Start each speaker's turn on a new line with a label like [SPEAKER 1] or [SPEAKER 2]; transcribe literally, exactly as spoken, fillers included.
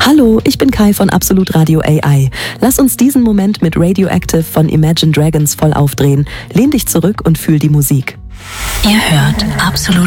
[SPEAKER 1] Hallo, ich bin Kai von Absolut Radio A I. Lass uns diesen Moment mit Radioactive von Imagine Dragons voll aufdrehen. Lehn dich zurück und fühl die Musik.
[SPEAKER 2] Ihr hört Absolut